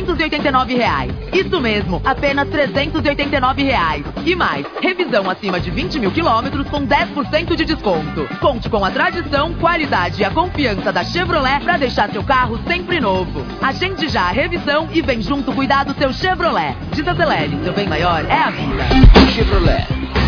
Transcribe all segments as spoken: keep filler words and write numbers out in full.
trezentos e oitenta e nove reais. Isso mesmo, apenas trezentos e oitenta e nove reais. E mais, revisão acima de vinte mil quilômetros com dez por cento de desconto. Conte com a tradição, qualidade e a confiança da Chevrolet para deixar seu carro sempre novo. Agende já a revisão e vem junto cuidar do seu Chevrolet. Desacelere, seu bem maior é a vida. Chevrolet.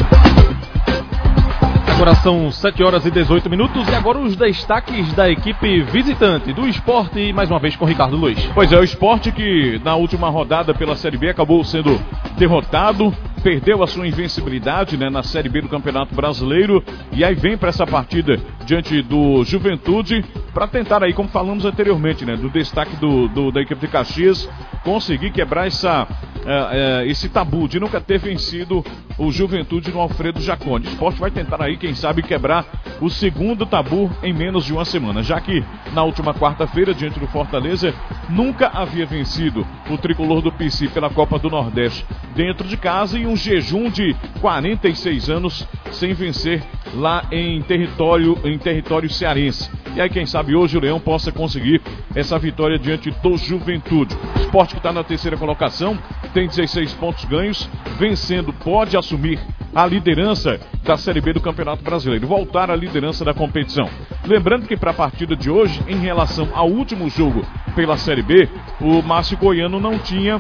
Agora são sete horas e dezoito minutos e agora os destaques da equipe visitante do Sport, mais uma vez com Ricardo Luiz. Pois é, o Sport que na última rodada pela Série B acabou sendo derrotado, perdeu a sua invencibilidade, né, na Série B do Campeonato Brasileiro, e aí vem para essa partida diante do Juventude para tentar aí, como falamos anteriormente, né, do destaque do, do, da equipe de Caxias, conseguir quebrar essa, uh, uh, esse tabu de nunca ter vencido o Juventude no Alfredo Jaconi. O Sport vai tentar aí, quem sabe, quebrar o segundo tabu em menos de uma semana, já que na última quarta-feira, diante do Fortaleza, nunca havia vencido o tricolor do P C pela Copa do Nordeste dentro de casa, e um jejum de quarenta e seis anos sem vencer lá em território, em território cearense. E aí, quem sabe hoje o Leão possa conseguir essa vitória diante do Juventude. O Sport que está na terceira colocação, tem dezesseis pontos ganhos, vencendo pode assumir a liderança da Série B do Campeonato Brasileiro, voltar à liderança da competição. Lembrando que para a partida de hoje, em relação ao último jogo pela Série B, o Márcio Goiano não tinha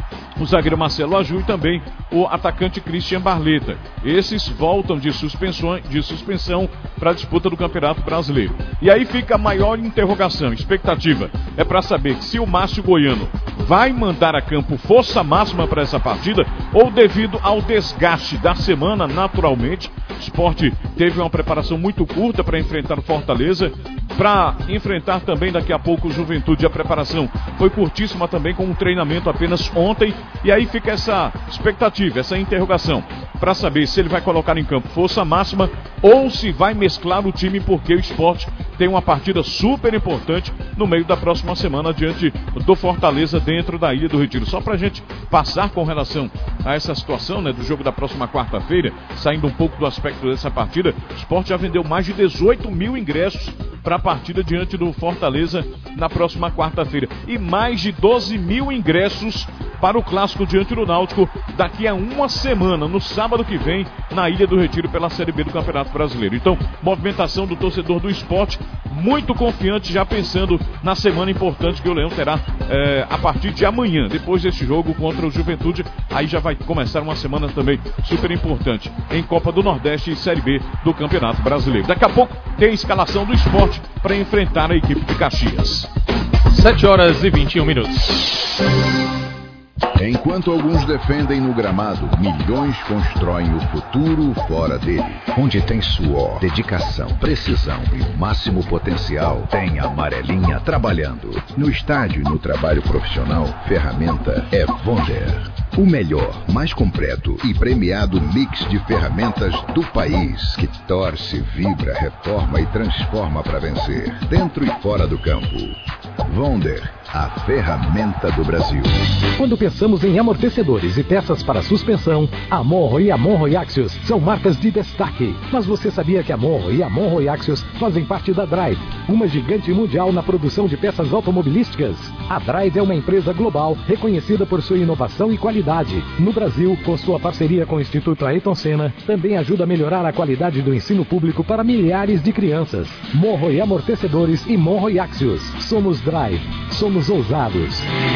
o zagueiro Marcelo Aju e também o atacante Christian Barleta. Esses voltam de suspensão, de suspensão para a disputa do Campeonato Brasileiro. E aí fica a maior interrogação, expectativa é para saber se o Márcio Goiano vai mandar a campo força máxima para essa partida, ou devido ao desgaste da semana, naturalmente, o Sport teve uma preparação muito curta para enfrentar o Fortaleza, para enfrentar também daqui a pouco o Juventude. A preparação foi curtíssima também, com um treinamento apenas ontem, e aí fica essa expectativa, essa interrogação, para saber se ele vai colocar em campo força máxima ou se vai mesclar o time, porque o Sport tem uma partida super importante no meio da próxima semana diante do Fortaleza dentro da Ilha do Retiro. Só para a gente passar com relação a essa situação, né, do jogo da próxima quarta-feira, saindo um pouco do aspecto dessa partida, o Sport já vendeu mais de dezoito mil ingressos para a partida diante do Fortaleza na próxima quarta-feira, e mais de doze mil ingressos para o clássico diante do Náutico daqui a uma semana, no sábado que vem, na Ilha do Retiro, pela Série B do Campeonato Brasileiro. Então, movimentação do torcedor do Sport, muito confiante, já pensando na semana importante que o Leão terá é, a partir de amanhã, depois desse jogo contra o Juventude. Aí já vai começar uma semana também super importante em Copa do Nordeste e Série B do Campeonato Brasileiro. Daqui a pouco tem a escalação do Sport para enfrentar a equipe de Caxias. sete horas e vinte e um minutos. Enquanto alguns defendem no gramado, milhões constroem o futuro fora dele. Onde tem suor, dedicação, precisão e o máximo potencial, tem a Amarelinha trabalhando. No estádio e no trabalho profissional, ferramenta é Wonder. O melhor, mais completo e premiado mix de ferramentas do país, que torce, vibra, reforma e transforma para vencer, dentro e fora do campo. Wonder, a ferramenta do Brasil. Quando pensamos em amortecedores e peças para suspensão, a Monro e a Monro Axios são marcas de destaque. Mas você sabia que a Monro e a Monro Axios fazem parte da Drive, uma gigante mundial na produção de peças automobilísticas? A Drive é uma empresa global reconhecida por sua inovação e qualidade. No Brasil, com sua parceria com o Instituto Ayrton Senna, também ajuda a melhorar a qualidade do ensino público para milhares de crianças. Monro e Amortecedores e Monro Axios. Somos Drive. Somos ousados.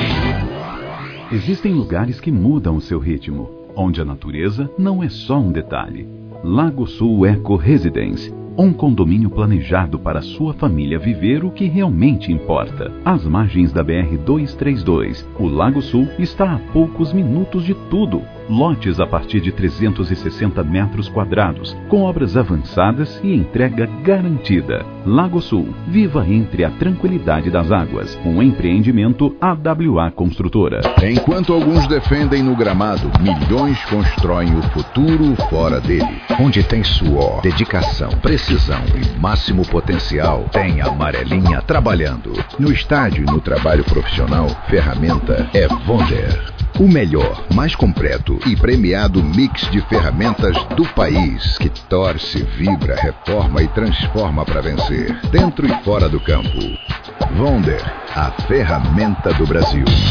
Existem lugares que mudam o seu ritmo, onde a natureza não é só um detalhe. Lago Sul Eco Residence, um condomínio planejado para sua família viver o que realmente importa. Às margens da B R duzentos e trinta e dois, o Lago Sul está a poucos minutos de tudo. Lotes a partir de trezentos e sessenta metros quadrados, com obras avançadas e entrega garantida. Lago Sul, viva entre a tranquilidade das águas. Um empreendimento A W A Construtora. Enquanto alguns defendem no gramado, milhões constroem o futuro fora dele. Onde tem suor, dedicação, precisão e máximo potencial, tem a Amarelinha trabalhando. No estádio e no trabalho profissional, ferramenta é Wonder. O melhor, mais completo e premiado mix de ferramentas do país, que torce, vibra, reforma e transforma para vencer, dentro e fora do campo. Wonder, a ferramenta do Brasil.